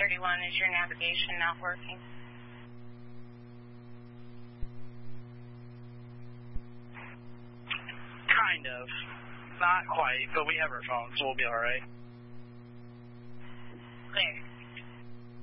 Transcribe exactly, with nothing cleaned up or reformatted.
thirty-one, is your navigation not working? Kind of. Not quite, but we have our phone, so we'll be all right. Clear.